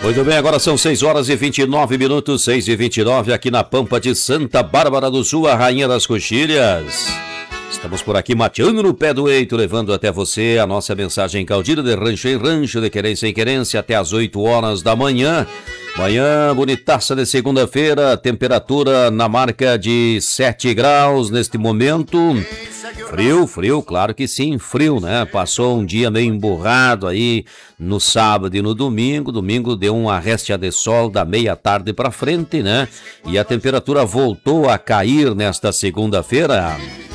Muito bem, agora são 6 horas e 29 minutos, 6h29, aqui na Pampa de Santa Bárbara do Sul, a rainha das coxilhas. Estamos por aqui mateando no pé do eito, levando até você a nossa mensagem caudilha de rancho em rancho, de querência em querência, até às 8 horas da manhã. Manhã bonitaça de segunda-feira, temperatura na marca de 7 graus neste momento. Frio, claro que sim, frio, né? Passou um dia meio emburrado aí no sábado e no domingo. Domingo deu uma réstia de sol da meia-tarde para frente, né? E a temperatura voltou a cair nesta segunda-feira.